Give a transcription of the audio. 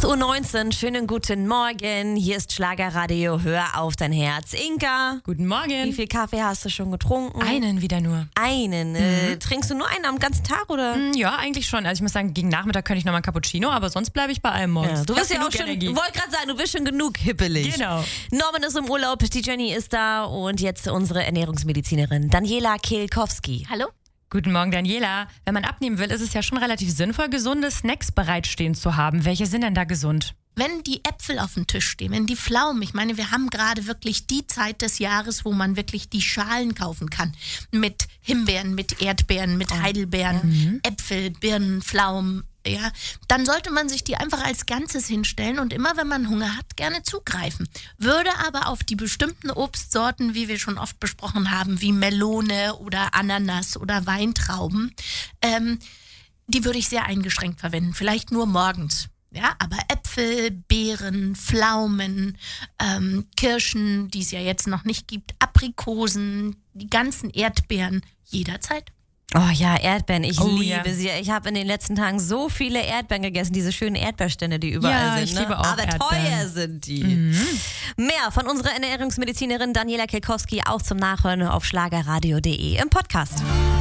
8:19 Uhr, schönen guten Morgen. Hier ist Schlagerradio, hör auf dein Herz. Inka. Guten Morgen. Wie viel Kaffee hast du schon getrunken? Einen wieder nur. Einen. Trinkst du nur einen am ganzen Tag, oder? Ja, eigentlich schon. Also ich muss sagen, gegen Nachmittag könnte ich noch mal ein Cappuccino, aber sonst bleibe ich bei einem morgens. Ja, du bist ja auch schon, Energie. wollte gerade sagen, du bist schon genug hippelig. Genau. Norman ist im Urlaub, die Jenny ist da und jetzt unsere Ernährungsmedizinerin Daniela Kehlkowski. Hallo? Guten Morgen, Daniela. Wenn man abnehmen will, ist es ja schon relativ sinnvoll, gesunde Snacks bereitstehen zu haben. Welche sind denn da gesund? Wenn die Äpfel auf dem Tisch stehen, wenn die Pflaumen, ich meine, wir haben gerade wirklich die Zeit des Jahres, wo man wirklich die Schalen kaufen kann. Mit Himbeeren, mit Erdbeeren, mit Heidelbeeren, Äpfel, Birnen, Pflaumen. Ja, dann sollte man sich die einfach als Ganzes hinstellen und immer, wenn man Hunger hat, gerne zugreifen. Würde aber auf die bestimmten Obstsorten, wie wir schon oft besprochen haben, wie Melone oder Ananas oder Weintrauben, die würde ich sehr eingeschränkt verwenden. Vielleicht nur morgens. Ja, aber Äpfel, Beeren, Pflaumen, Kirschen, die es ja jetzt noch nicht gibt, Aprikosen, die ganzen Erdbeeren, jederzeit. Oh ja, Erdbeeren, ich liebe ja. sie. Ich habe in den letzten Tagen so viele Erdbeeren gegessen, diese schönen Erdbeerstände, die überall Ja, sind. ich liebe auch Aber Erdbeeren. teuer sind die. Mehr von unserer Ernährungsmedizinerin Daniela Kehlkowski auch zum Nachhören auf schlagerradio.de im Podcast.